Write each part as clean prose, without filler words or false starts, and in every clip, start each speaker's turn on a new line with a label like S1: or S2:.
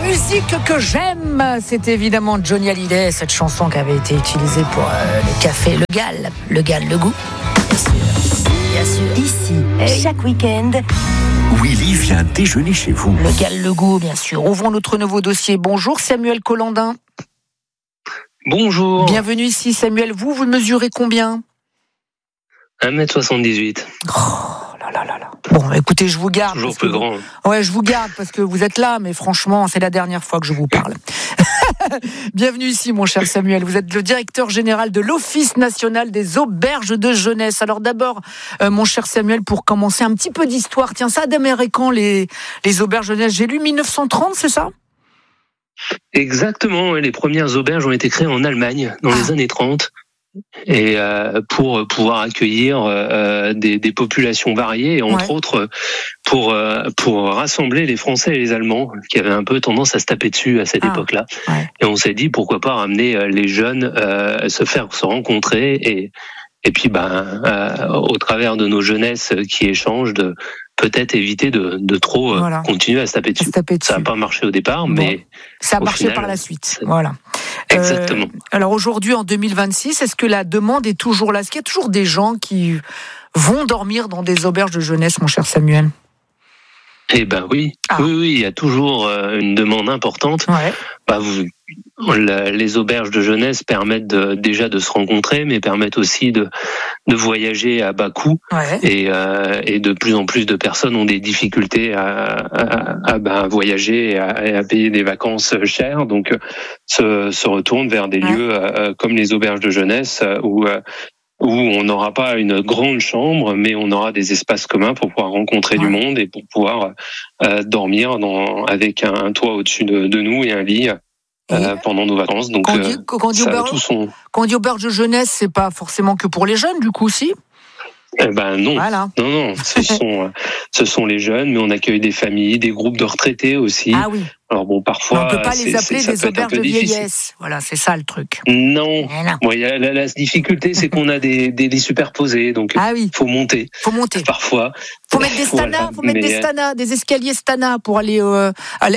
S1: musique que j'aime, c'est évidemment Johnny Hallyday, cette chanson qui avait été utilisée pour le café Le Gall, le goût. Bien sûr.
S2: Ici, chaque week-end,
S3: Willy vient déjeuner chez vous.
S1: Le Gall, le goût, bien sûr. Ouvrons notre nouveau dossier. Bonjour Samuel Collandin.
S4: Bonjour.
S1: Bienvenue ici Samuel. Vous mesurez combien ?
S4: 1m78.
S1: Oh là là là là. Bon, écoutez, je vous garde.
S4: Toujours plus grand.
S1: Ouais, je vous garde parce que vous êtes là, mais franchement, c'est la dernière fois que je vous parle. Bienvenue ici, mon cher Samuel. Vous êtes le directeur général de l'Office national des auberges de jeunesse. Alors d'abord, mon cher Samuel, pour commencer, un petit peu d'histoire. Tiens, ça a démarré quand les auberges de jeunesse ? J'ai lu 1930, c'est ça ?
S4: Exactement. Les premières auberges ont été créées en Allemagne dans les années 30. Et pour pouvoir accueillir des populations variées, et entre autres pour rassembler les Français et les Allemands qui avaient un peu tendance à se taper dessus à cette époque-là. Ouais. Et on s'est dit pourquoi pas ramener les jeunes se rencontrer et puis au travers de nos jeunesses qui échangent de peut-être éviter de trop continuer à se taper dessus. Ça n'a pas marché au départ, mais
S1: ça a marché par la suite. Voilà.
S4: Exactement.
S1: Alors aujourd'hui, en 2026, est-ce que la demande est toujours là ? Est-ce qu'il y a toujours des gens qui vont dormir dans des auberges de jeunesse, mon cher Samuel ?
S4: Eh ben oui, oui, il y a toujours une demande importante. Ouais. Les auberges de jeunesse permettent déjà de se rencontrer, mais permettent aussi de voyager à bas coût. Ouais. Et de plus en plus de personnes ont des difficultés à voyager et à payer des vacances chères, donc se retournent vers des lieux comme les auberges de jeunesse où on n'aura pas une grande chambre, mais on aura des espaces communs pour pouvoir rencontrer du monde et pour pouvoir dormir avec un toit au-dessus de nous et un lit pendant nos vacances. Donc,
S1: quand on dit auberge de jeunesse, c'est pas forcément que pour les jeunes, du coup, si ?
S4: Non, voilà. Non, ce sont les jeunes, mais on accueille des familles, des groupes de retraités aussi. Ah oui. Alors bon, parfois,
S1: on peut pas les appeler des auberges de vieillesse. Voilà, c'est ça le truc.
S4: Non. Bon, la difficulté, c'est qu'on a des lits superposés, donc faut monter. Parfois.
S1: Faut mettre des stanas, des escaliers stanas pour aller au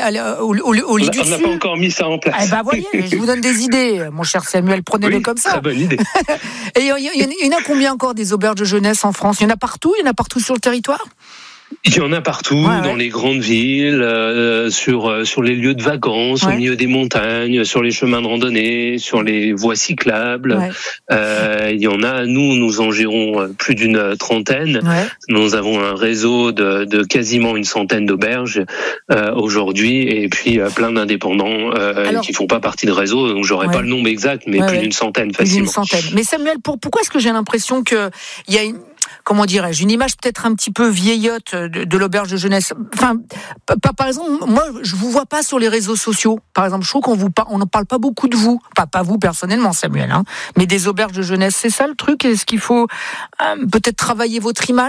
S1: lit du dessus.
S4: On n'a pas encore mis ça en place.
S1: Voyez, je vous donne des idées, mon cher Samuel, prenez-le comme ça.
S4: Très bonne idée.
S1: Et il y en a combien encore des auberges de jeunesse en France ? Il y en a partout sur le territoire ?
S4: Il y en a partout, dans les grandes villes, sur les lieux de vacances, au milieu des montagnes, sur les chemins de randonnée, sur les voies cyclables. Ouais. Il y en a, nous en gérons plus d'une trentaine. Ouais. Nous avons un réseau de quasiment une centaine d'auberges aujourd'hui, et puis plein d'indépendants qui font pas partie de réseau, donc j'aurais pas le nombre exact, mais plus d'une centaine facilement.
S1: Mais Samuel, pourquoi est-ce que j'ai l'impression qu'il y a comment dirais-je, une image peut-être un petit peu vieillotte de l'auberge de jeunesse. Enfin, par exemple, moi, je vous vois pas sur les réseaux sociaux. Par exemple, je trouve on n'en parle pas beaucoup de vous. Pas vous personnellement, Samuel, mais des auberges de jeunesse. C'est ça le truc ? Est-ce qu'il faut peut-être travailler votre image ?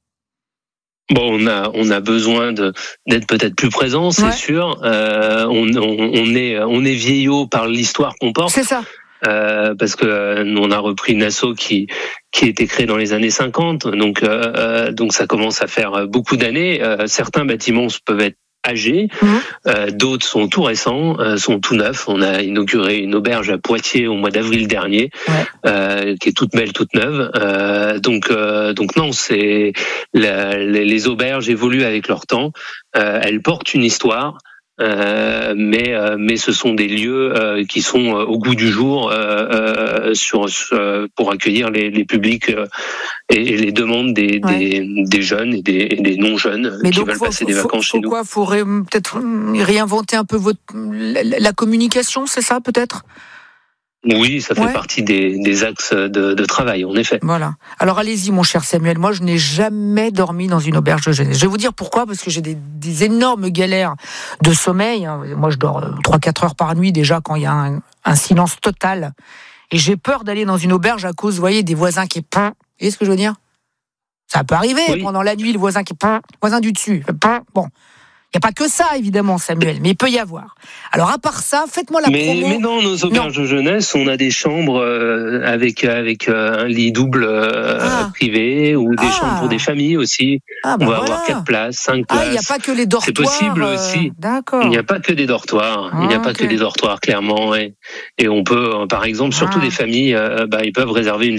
S4: Bon, on a besoin d'être peut-être plus présent, c'est sûr. On est vieillot par l'histoire qu'on porte.
S1: C'est ça.
S4: Parce que on a repris une asso qui a été créée dans les années 50, donc ça commence à faire beaucoup d'années. Certains bâtiments peuvent être âgés, d'autres sont tout récents, sont tout neufs. On a inauguré une auberge à Poitiers au mois d'avril dernier, qui est toute belle, toute neuve. Donc non, c'est les auberges évoluent avec leur temps. Elles portent une histoire. Mais ce sont des lieux qui sont au goût du jour pour accueillir les publics et les demandes des jeunes et des non-jeunes qui veulent passer des vacances chez nous.
S1: Faut peut-être réinventer un peu la communication, c'est ça peut-être ?
S4: Oui, ça fait partie des axes de travail, en effet.
S1: Voilà. Alors allez-y, mon cher Samuel. Moi, je n'ai jamais dormi dans une auberge de jeunesse. Je vais vous dire pourquoi, parce que j'ai des énormes galères de sommeil. Moi, je dors 3-4 heures par nuit déjà quand il y a un silence total. Et j'ai peur d'aller dans une auberge à cause, vous voyez, des voisins qui... Vous voyez ce que je veux dire ? Ça peut arriver pendant la nuit, le voisin qui... voisin du dessus. Bon. Il n'y a pas que ça, évidemment, Samuel, mais il peut y avoir. Alors, à part ça, faites-moi la promo.
S4: Mais dans nos auberges de jeunesse, on a des chambres avec un lit double privé, ou des chambres pour des familles aussi. On va avoir 4 places, 5 places.
S1: Il n'y a pas que les dortoirs.
S4: C'est possible aussi.
S1: D'accord.
S4: Il n'y a pas que des dortoirs. Il n'y a pas que des dortoirs, clairement. Et on peut, par exemple, surtout des familles, ils peuvent réserver une